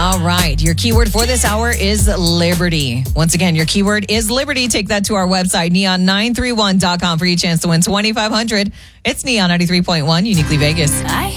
All right. Your keyword for this hour is Liberty. Once again, your keyword is Liberty. Take that to our website, neon931.com, for your chance to win $2,500. It's Neon 93.1, Uniquely Vegas.